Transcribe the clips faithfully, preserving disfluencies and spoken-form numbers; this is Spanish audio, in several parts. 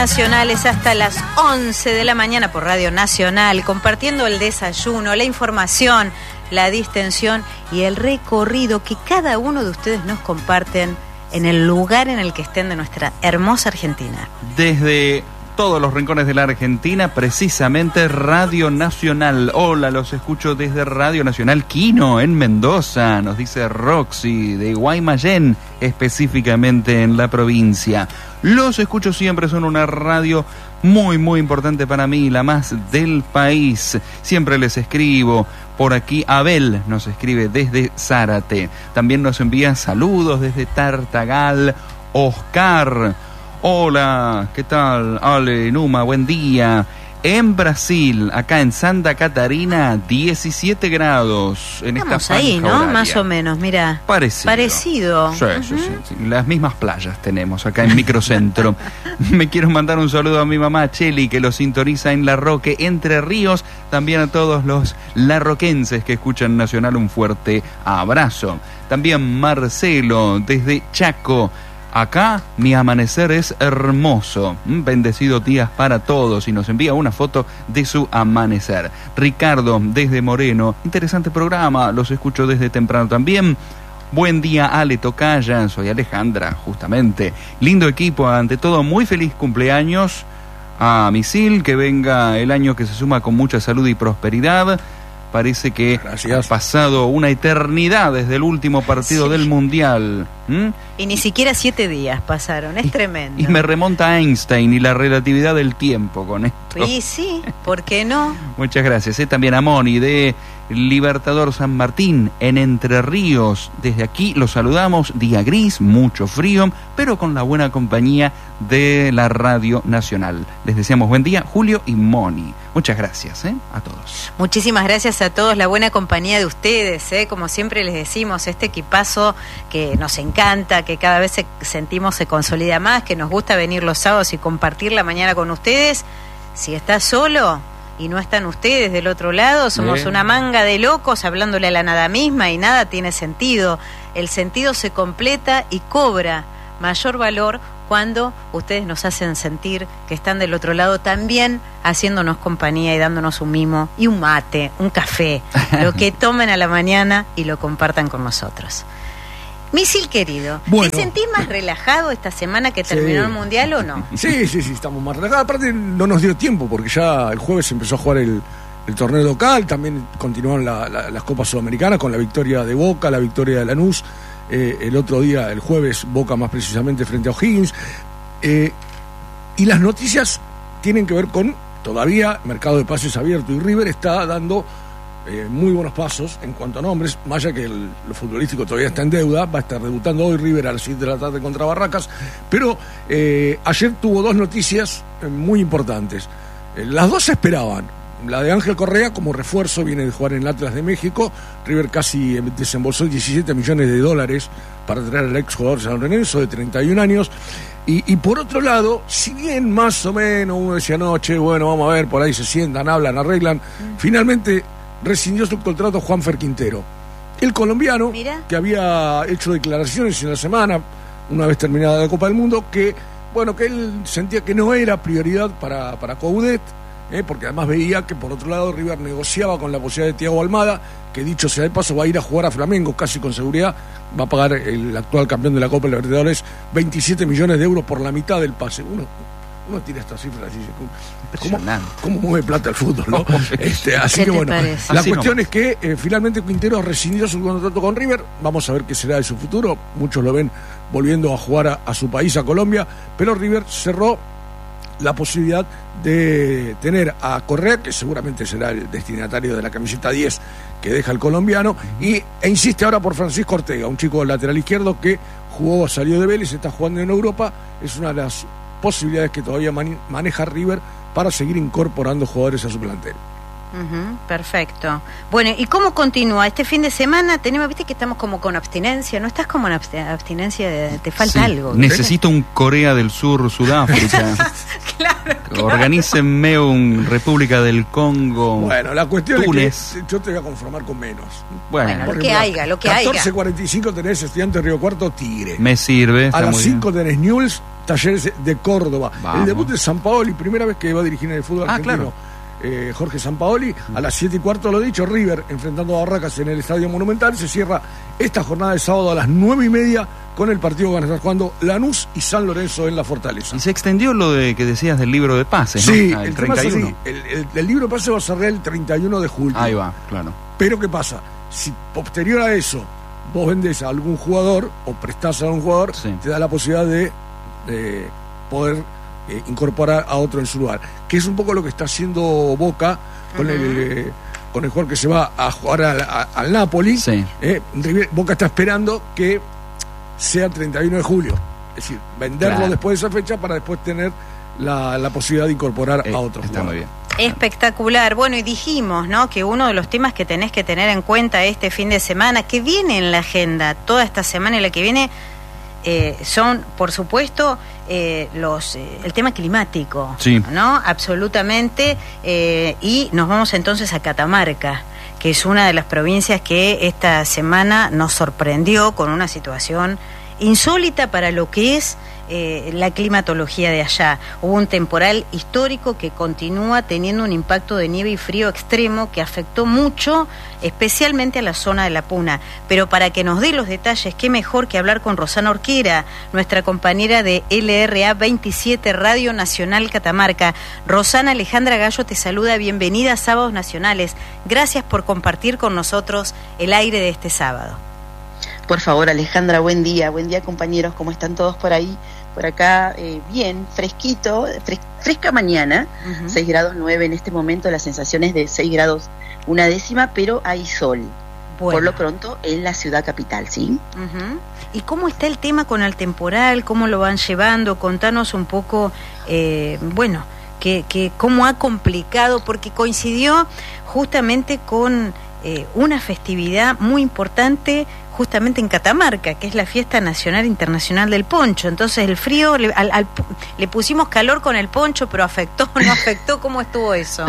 Nacionales hasta las once de la mañana por Radio Nacional, compartiendo el desayuno, la información, la distensión y el recorrido que cada uno de ustedes nos comparten en el lugar en el que estén de nuestra hermosa Argentina. Desde todos los rincones de la Argentina, precisamente Radio Nacional. Hola, los escucho desde Radio Nacional Quino, en Mendoza, nos dice Roxy, de Guaymallén, específicamente en la provincia. Los escucho siempre, son una radio muy, muy importante para mí, la más del país. Siempre les escribo. Por aquí Abel nos escribe desde Zárate. También nos envía saludos desde Tartagal, Oscar. Hola, ¿qué tal? Ale, Numa, buen día. En Brasil, acá en Santa Catarina, diecisiete grados. En Estamos esta ahí, ¿no? horaria. Más o menos, mira. Parecido. Parecido. Sí, uh-huh. sí, sí, sí. Las mismas playas tenemos acá en Microcentro. Me quiero mandar un saludo a mi mamá Cheli, que lo sintoniza en La Roque, Entre Ríos. También a todos los larroquenses que escuchan Nacional, un fuerte abrazo. También Marcelo, desde Chaco. Acá mi amanecer es hermoso. Bendecidos días para todos. Y nos envía una foto de su amanecer. Ricardo, desde Moreno. Interesante programa. Los escucho desde temprano también. Buen día, Ale Tocaya. Soy Alejandra, justamente. Lindo equipo. Ante todo, muy feliz cumpleaños a Misil. Que venga el año que se suma con mucha salud y prosperidad. Parece que Gracias. Ha pasado una eternidad desde el último partido sí. del Mundial. ¿Mm? Y ni siquiera siete días pasaron, es y, tremendo. Y me remonta a Einstein y la relatividad del tiempo con esto. Y sí, ¿por qué no? Muchas gracias. ¿eh? También a Moni de Libertador San Martín, en Entre Ríos. Desde aquí los saludamos, día gris, mucho frío, pero con la buena compañía de la Radio Nacional. Les deseamos buen día, Julio y Moni. Muchas gracias ¿eh? a todos. Muchísimas gracias a todos, la buena compañía de ustedes, ¿eh? Como siempre les decimos, este equipazo que nos encanta, que cada vez se, sentimos se consolida más, que nos gusta venir los sábados y compartir la mañana con ustedes. Si estás solo y no están ustedes del otro lado, somos Bien. una manga de locos hablándole a la nada misma y nada tiene sentido. El sentido se completa y cobra mayor valor cuando ustedes nos hacen sentir que están del otro lado también haciéndonos compañía y dándonos un mimo y un mate, un café, lo que tomen a la mañana y lo compartan con nosotros. Misil querido, bueno. ¿Te sentís más relajado esta semana que terminó sí. el Mundial o no? Sí, sí, sí, estamos más relajados. Aparte no nos dio tiempo porque ya el jueves empezó a jugar el, el torneo local, también continuaron la, la, las Copas Sudamericanas con la victoria de Boca, la victoria de Lanús. Eh, el otro día, el jueves, Boca más precisamente frente a O'Higgins. Eh, y las noticias tienen que ver con, todavía, mercado de pases abierto, y River está dando eh, muy buenos pasos en cuanto a nombres, más allá que el, lo futbolístico todavía está en deuda, va a estar debutando hoy River a las siete de la tarde contra Barracas, pero eh, ayer tuvo dos noticias eh, muy importantes. Eh, las dos se esperaban. La de Ángel Correa como refuerzo, viene de jugar en el Atlas de México. River casi desembolsó diecisiete millones de dólares para traer al ex jugador San Lorenzo de treinta y un años. Y, y por otro lado, si bien más o menos uno decía, no, che, bueno, vamos a ver, por ahí se sientan, hablan, arreglan, mm. finalmente rescindió su contrato Juanfer Quintero. El colombiano, Mira. que había hecho declaraciones en la semana, una vez terminada la Copa del Mundo, que, bueno, que él sentía que no era prioridad para, para Coudet, Eh, porque además veía que por otro lado River negociaba con la posibilidad de Thiago Almada, que dicho sea de paso va a ir a jugar a Flamengo casi con seguridad, va a pagar el actual campeón de la Copa Libertadores veintisiete millones de euros por la mitad del pase. Uno, uno tira estas cifras y dice, ¿cómo, cómo mueve plata el fútbol? ¿no? este, así que bueno, parece? la así cuestión no. es que eh, finalmente Quintero rescindió su contrato con River, vamos a ver qué será de su futuro, muchos lo ven volviendo a jugar a, a su país, a Colombia, pero River cerró la posibilidad de tener a Correa, que seguramente será el destinatario de la camiseta diez que deja el colombiano, y, e insiste ahora por Francisco Ortega, un chico lateral izquierdo que jugó, salió de Vélez, está jugando en Europa, es una de las posibilidades que todavía man, maneja River para seguir incorporando jugadores a su plantel. Uh-huh, perfecto. Bueno, ¿y cómo continúa? Este fin de semana tenemos, viste que estamos como con abstinencia, ¿no estás como en abstinencia? De, te falta sí, algo. Necesito un Corea del Sur, Sudáfrica. claro, claro. Organícenme un República del Congo. Bueno, la cuestión Túnez. es que yo te voy a conformar con menos. Bueno, bueno lo que haya, lo que haya. catorce cuarenta y cinco tenés Estudiantes Río Cuarto, Tigre. Me sirve. A las cinco tenés Newell's, Talleres de Córdoba. Vamos. El debut de Sampaoli, primera vez que va a dirigir en el fútbol Ah, argentino. claro. Eh, Jorge Sampaoli, a las siete y cuarto, lo dicho, River enfrentando a Barracas en el Estadio Monumental. Se cierra esta jornada de sábado a las nueve y media con el partido que van a estar jugando Lanús y San Lorenzo en la Fortaleza. Y se extendió lo de que decías del libro de pases, ¿no? Sí, Ah, el, tema es así, el, el, el libro de pases va a cerrar el treinta y uno de julio. Ahí va, claro. Pero ¿qué pasa? Si posterior a eso vos vendés a algún jugador o prestás a algún jugador, Sí. te da la posibilidad de, de poder eh, incorporar a otro en su lugar. Que es un poco lo que está haciendo Boca con, uh-huh. el, eh, con el jugador que se va a jugar al, a, al Napoli. Sí. Eh, Boca está esperando que sea el treinta y uno de julio. Es decir, venderlo Claro. después de esa fecha para después tener la, la posibilidad de incorporar Eh, a otro está jugador. muy bien. Espectacular. Bueno, y dijimos, ¿no?, que uno de los temas que tenés que tener en cuenta este fin de semana, que viene en la agenda toda esta semana y la que viene, eh, son, por supuesto, eh, los eh, el tema climático, Sí. ¿no? Absolutamente. Eh, y nos vamos entonces a Catamarca, que es una de las provincias que esta semana nos sorprendió con una situación insólita para lo que es eh, la climatología de allá. Hubo un temporal histórico que continúa teniendo un impacto de nieve y frío extremo que afectó mucho, especialmente a la zona de La Puna. Pero para que nos dé los detalles, qué mejor que hablar con Rosana Orquera, nuestra compañera de L R A veintisiete Radio Nacional Catamarca. Rosana, Alejandra Gallo te saluda, bienvenida a Sábados Nacionales. Gracias por compartir con nosotros el aire de este sábado. Por favor, Alejandra, buen día, buen día compañeros, ¿cómo están todos por ahí? Por acá, eh, bien, fresquito, fres- fresca mañana, uh-huh. seis grados nueve en este momento, la sensación es de seis grados una décima, pero hay sol, bueno. Por lo pronto en la ciudad capital, ¿sí? Uh-huh. ¿Y cómo está el tema con el temporal? ¿Cómo lo van llevando? Contanos un poco, eh, bueno, que, que cómo ha complicado, porque coincidió justamente con eh, una festividad muy importante justamente en Catamarca, que es la Fiesta Nacional Internacional del Poncho. Entonces el frío, le, al, al, le pusimos calor con el poncho, pero afectó, no afectó, ¿cómo estuvo eso?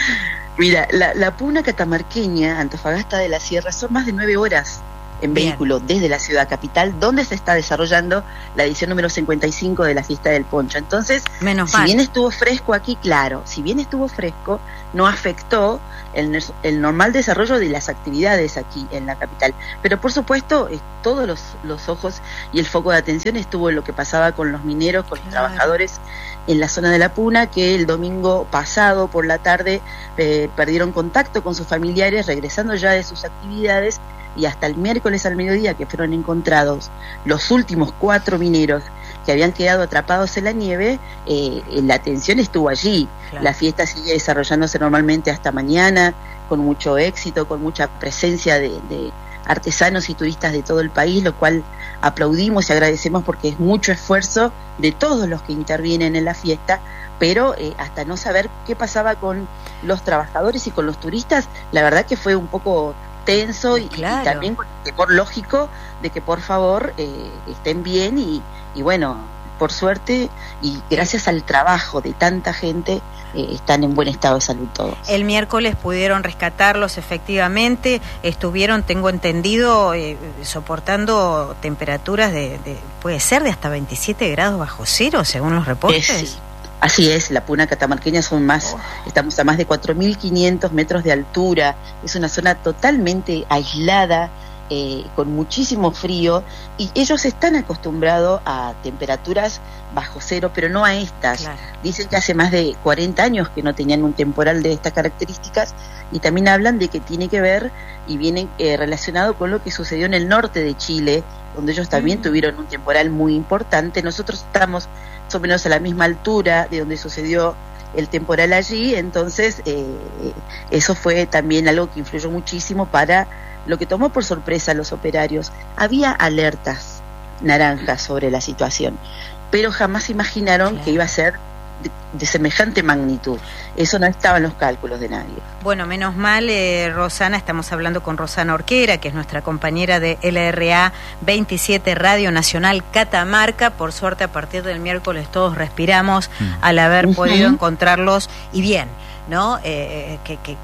Mira, la, la puna catamarqueña, Antofagasta de la Sierra, son más de nueve horas en Bien. vehículo desde la ciudad capital, donde se está desarrollando la edición número cincuenta y cinco de la Fiesta del Poncho. Entonces, Menos si mal. bien estuvo fresco aquí, claro, si bien estuvo fresco, no afectó el, el normal desarrollo de las actividades aquí en la capital. Pero por supuesto, eh, todos los, los ojos y el foco de atención estuvo en lo que pasaba con los mineros, con los claro. trabajadores en la zona de La Puna, que el domingo pasado por la tarde eh, perdieron contacto con sus familiares, regresando ya de sus actividades, y hasta el miércoles al mediodía que fueron encontrados los últimos cuatro mineros que habían quedado atrapados en la nieve, eh, la atención estuvo allí. Claro. La fiesta sigue desarrollándose normalmente hasta mañana, con mucho éxito, con mucha presencia de, de artesanos y turistas de todo el país, lo cual aplaudimos y agradecemos porque es mucho esfuerzo de todos los que intervienen en la fiesta, pero eh, hasta no saber qué pasaba con los trabajadores y con los turistas, la verdad que fue un poco tenso y, claro. y también con el temor lógico de que por favor eh, estén bien y, y bueno, por suerte y gracias al trabajo de tanta gente eh, están en buen estado de salud todos. El miércoles pudieron rescatarlos efectivamente, estuvieron, tengo entendido, eh, soportando temperaturas de, de, puede ser de hasta veintisiete grados bajo cero según los reportes. Eh, sí. Así es, la puna catamarqueña son más, oh. estamos a más de cuatro mil quinientos metros de altura, es una zona totalmente aislada, eh, con muchísimo frío, y ellos están acostumbrados a temperaturas bajo cero, pero no a estas. Claro. Dicen que hace más de cuarenta años que no tenían un temporal de estas características, y también hablan de que tiene que ver y viene eh, relacionado con lo que sucedió en el norte de Chile, donde ellos también mm. tuvieron un temporal muy importante. Nosotros estamos más o menos a la misma altura de donde sucedió el temporal allí, entonces eh, eso fue también algo que influyó muchísimo para lo que tomó por sorpresa a los operarios. Había alertas naranjas sobre la situación, pero jamás imaginaron claro. que iba a ser de, de semejante magnitud. Eso no estaba en los cálculos de nadie. Bueno, menos mal, eh, Rosana, estamos hablando con Rosana Orquera, que es nuestra compañera de L R A veintisiete Radio Nacional Catamarca. Por suerte, a partir del miércoles todos respiramos mm. al haber uh-huh. podido encontrarlos, y bien, ¿no? Eh, que, que, que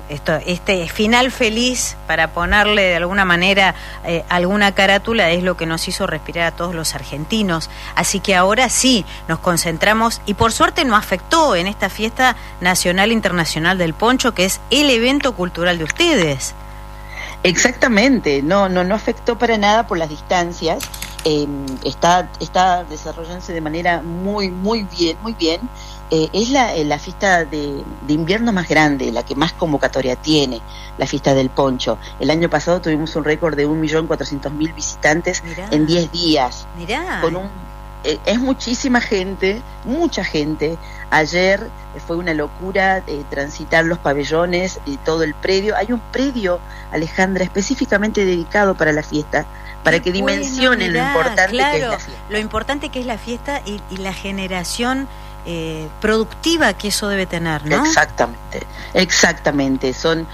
esto, este final feliz, para ponerle de alguna manera eh, alguna carátula, es lo que nos hizo respirar a todos los argentinos. Así que ahora sí, nos concentramos, y por suerte no afectó en esta fiesta nacional internacional del poncho, que es el evento cultural de ustedes. Exactamente, no, no, no afectó para nada por las distancias. Eh, está, está desarrollándose de manera muy, muy bien, muy bien. Eh, es la, la fiesta de, de invierno más grande, la que más convocatoria tiene, la fiesta del poncho. El año pasado tuvimos un récord de un millón cuatrocientos mil visitantes. Mirá. En diez días. Mirá. Con un, eh, es muchísima gente, mucha gente. Ayer fue una locura eh, transitar los pabellones, eh, todo el predio. Hay un predio, Alejandra, específicamente dedicado para la fiesta, para que bueno, dimensionen mirá, lo importante claro, que es la fiesta. Lo importante que es la fiesta y, y la generación eh, productiva que eso debe tener, ¿no? Exactamente, exactamente. Son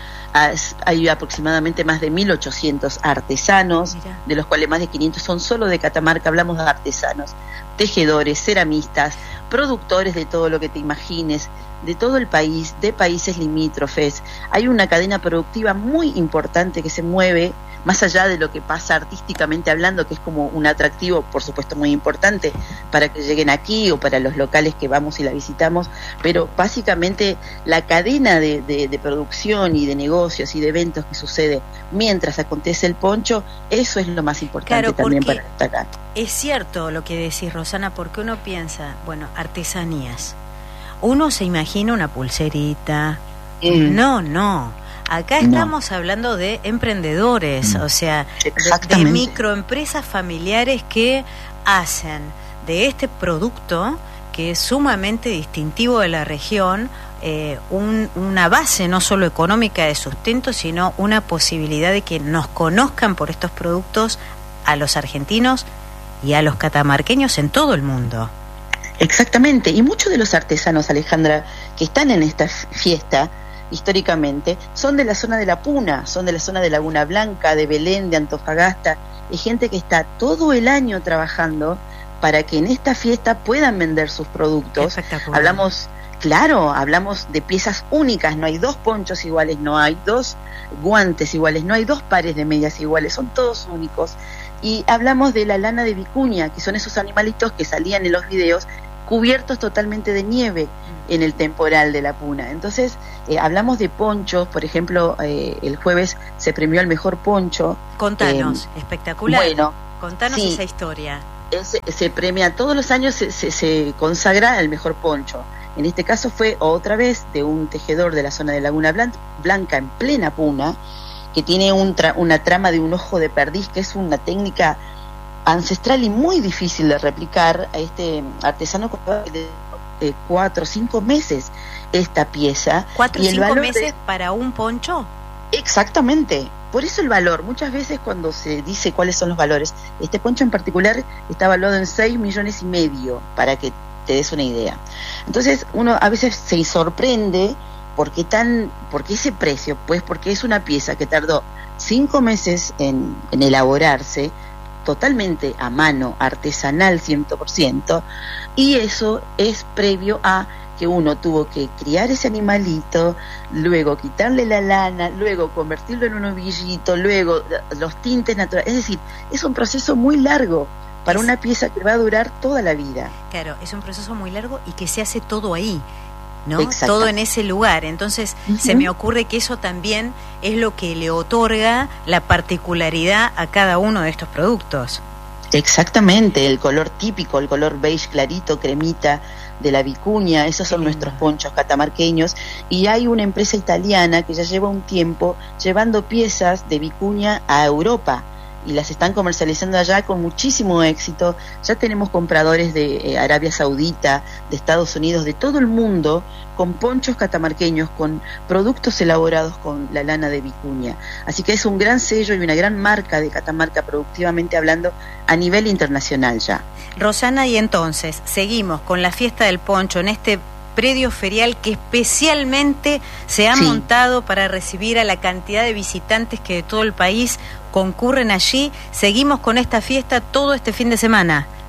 hay aproximadamente más de mil ochocientos artesanos, Mirá. de los cuales más de quinientos son solo de Catamarca. Hablamos de artesanos, tejedores, ceramistas, productores de todo lo que te imagines, de todo el país, de países limítrofes. Hay una cadena productiva muy importante que se mueve más allá de lo que pasa artísticamente hablando, que es como un atractivo, por supuesto, muy importante para que lleguen aquí o para los locales que vamos y la visitamos, pero básicamente la cadena de, de, de producción y de negocios y de eventos que sucede mientras acontece el poncho, eso es lo más importante, claro, también para destacar. Es cierto lo que decís, Rosana, porque uno piensa, bueno, artesanías, uno se imagina una pulserita, mm. no, no. Acá estamos no. hablando de emprendedores, o sea, de, de microempresas familiares que hacen de este producto, que es sumamente distintivo de la región, eh, un, una base no solo económica de sustento, sino una posibilidad de que nos conozcan por estos productos a los argentinos y a los catamarqueños en todo el mundo. Exactamente, y muchos de los artesanos, Alejandra, que están en esta fiesta, históricamente, son de la zona de La Puna, son de la zona de Laguna Blanca, de Belén, de Antofagasta. Es gente que está todo el año trabajando para que en esta fiesta puedan vender sus productos. Hablamos, claro, hablamos de piezas únicas, no hay dos ponchos iguales, no hay dos guantes iguales, no hay dos pares de medias iguales, son todos únicos. Y hablamos de la lana de vicuña, que son esos animalitos que salían en los videos cubiertos totalmente de nieve en el temporal de La Puna. Entonces, eh, hablamos de ponchos, por ejemplo, eh, el jueves se premió el mejor poncho. Contanos, eh, espectacular. Bueno, contanos sí, esa historia. Es, se premia, todos los años se, se, se consagra el mejor poncho. En este caso fue otra vez de un tejedor de la zona de Laguna Blanca, en plena Puna, que tiene un tra una trama de un ojo de perdiz, que es una técnica ancestral y muy difícil de replicar. A este artesano de eh, cuatro o cinco meses esta pieza. ¿Cuatro o y el cinco valor meses de... para un poncho? Exactamente. Por eso el valor, muchas veces cuando se dice cuáles son los valores, este poncho en particular está valuado en seis millones y medio, para que te des una idea. Entonces uno a veces se sorprende ¿por qué tan, por qué ese precio? Pues porque es una pieza que tardó cinco meses en, en elaborarse, totalmente a mano, artesanal cien por ciento, y eso es previo a que uno tuvo que criar ese animalito, luego quitarle la lana, luego convertirlo en un ovillito, luego los tintes naturales. Es decir, es un proceso muy largo para es, una pieza que va a durar toda la vida. Claro, es un proceso muy largo y que se hace todo ahí, ¿no? Todo en ese lugar. Entonces, uh-huh. se me ocurre que eso también es lo que le otorga la particularidad a cada uno de estos productos. Exactamente, el color típico, el color beige clarito, cremita de la vicuña, esos son nuestros ponchos catamarqueños, y hay una empresa italiana que ya lleva un tiempo llevando piezas de vicuña a Europa y las están comercializando allá con muchísimo éxito. Ya tenemos compradores de eh, Arabia Saudita, de Estados Unidos, de todo el mundo, con ponchos catamarqueños, con productos elaborados con la lana de vicuña. Así que es un gran sello y una gran marca de Catamarca, productivamente hablando, a nivel internacional ya. Rosana, y entonces, seguimos con la fiesta del poncho en este predio ferial que especialmente se ha sí. montado para recibir a la cantidad de visitantes que de todo el país concurren allí. Seguimos con esta fiesta todo este fin de semana.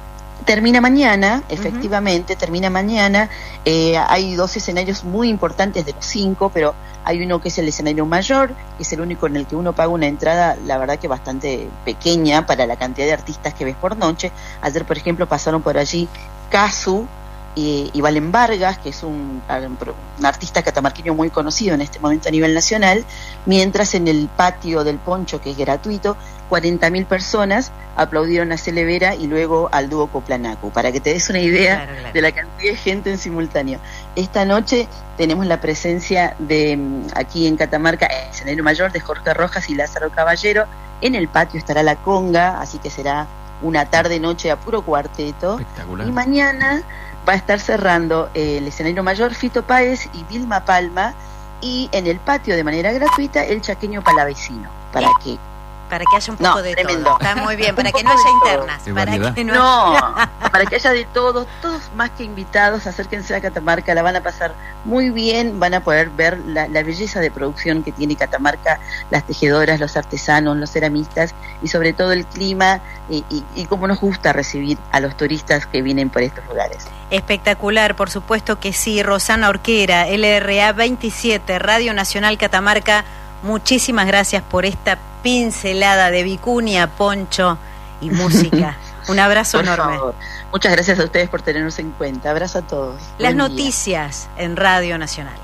Termina mañana, efectivamente, uh-huh. termina mañana. Eh, hay dos escenarios muy importantes de los cinco, pero hay uno que es el escenario mayor, que es el único en el que uno paga una entrada, la verdad que bastante pequeña para la cantidad de artistas que ves por noche. Ayer, por ejemplo, pasaron por allí Casu y, y Valen Vargas, que es un, un artista catamarqueño muy conocido en este momento a nivel nacional, mientras en el patio del Poncho, que es gratuito, cuarenta mil personas aplaudieron a Cele Vera y luego al dúo Coplanacu, para que te des una idea claro, claro. de la cantidad de gente en simultáneo. Esta noche tenemos la presencia de aquí en Catamarca, el escenario mayor de Jorge Rojas y Lázaro Caballero. En el patio estará la conga, así que será una tarde-noche a puro cuarteto. Y mañana va a estar cerrando el escenario mayor Fito Páez y Vilma Palma, y en el patio de manera gratuita el Chaqueño Palavecino, para que para que haya un poco no, de tremendo. todo. Está muy bien, para que no haya internas. Para que no, no para que haya de todos, todos más que invitados, acérquense a Catamarca, la van a pasar muy bien, van a poder ver la, la belleza de producción que tiene Catamarca, las tejedoras, los artesanos, los ceramistas, y sobre todo el clima, y, y, y cómo nos gusta recibir a los turistas que vienen por estos lugares. Espectacular, por supuesto que sí. Rosana Orquera, L R A veintisiete, Radio Nacional Catamarca, muchísimas gracias por esta pincelada de vicuña, poncho y música. Un abrazo por enorme. Favor. Muchas gracias a ustedes por tenernos en cuenta. Abrazo a todos. Las Buen noticias día. En Radio Nacional.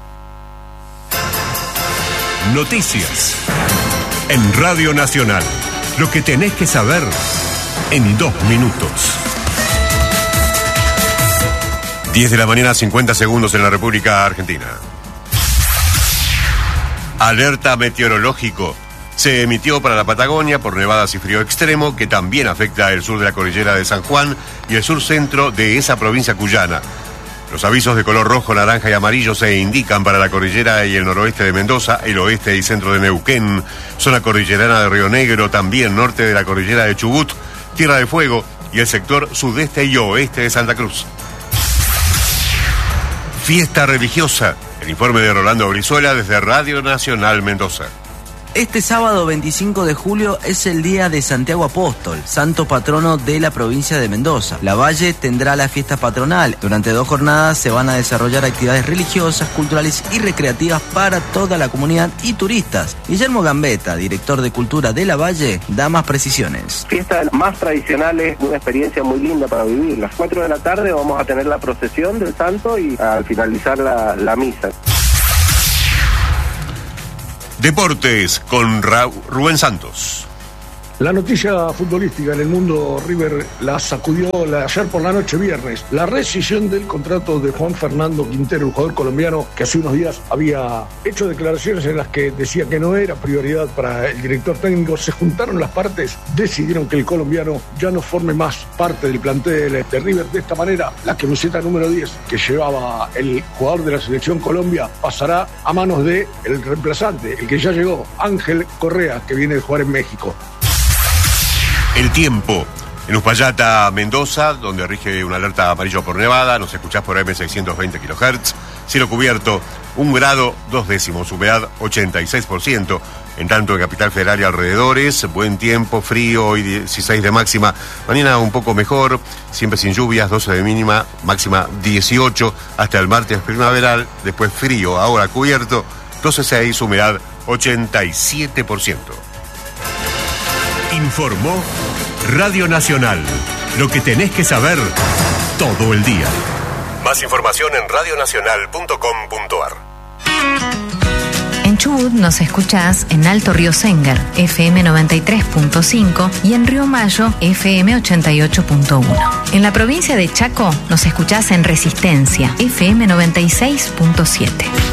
Noticias en Radio Nacional. Lo que tenés que saber en dos minutos. diez de la mañana, cincuenta segundos en la República Argentina. Alerta meteorológico se emitió para la Patagonia por nevadas y frío extremo, que también afecta el sur de la cordillera de San Juan y el sur centro de esa provincia cuyana. Los avisos de color rojo, naranja y amarillo se indican para la cordillera y el noroeste de Mendoza, el oeste y centro de Neuquén, zona cordillerana de Río Negro, también norte de la cordillera de Chubut, Tierra del Fuego y el sector sudeste y oeste de Santa Cruz. Fiesta religiosa. El informe de Rolando Brizuela desde Radio Nacional Mendoza. Este sábado veinticinco de julio es el día de Santiago Apóstol, santo patrono de la provincia de Mendoza. La Valle tendrá la fiesta patronal. Durante dos jornadas se van a desarrollar actividades religiosas, culturales y recreativas para toda la comunidad y turistas. Guillermo Gambetta, director de Cultura de La Valle, da más precisiones. Fiestas más tradicionales, una experiencia muy linda para vivir. A las cuatro de la tarde vamos a tener la procesión del santo y al finalizar la, la misa. Deportes con Ra- Rubén Santos. La noticia futbolística en el mundo, River la sacudió la, ayer por la noche viernes. La rescisión del contrato de Juan Fernando Quintero, el jugador colombiano que hace unos días había hecho declaraciones en las que decía que no era prioridad para el director técnico. Se juntaron las partes, decidieron que el colombiano ya no forme más parte del plantel de River. De esta manera, la camiseta número diez que llevaba el jugador de la selección Colombia pasará a manos de el reemplazante, el que ya llegó, Ángel Correa, que viene de jugar en México. El tiempo. En Uspallata, Mendoza, donde rige una alerta amarillo por nevada, nos escuchás por eme seiscientos veinte kilohertz. Cielo cubierto, un grado, dos décimos, humedad ochenta y seis por ciento. En tanto, en Capital Federal y alrededores, buen tiempo, frío, hoy dieciséis de máxima. Mañana un poco mejor, siempre sin lluvias, doce de mínima, máxima dieciocho. Hasta el martes primaveral, después frío, ahora cubierto, doce seis, humedad ochenta y siete por ciento. Informó Radio Nacional. Lo que tenés que saber todo el día. Más información en radio nacional punto com punto a r. En Chubut nos escuchás en Alto Río Sengar, efe eme noventa y tres punto cinco, y en Río Mayo, efe eme ochenta y ocho punto uno. En la provincia de Chaco nos escuchás en Resistencia, efe eme noventa y seis punto siete.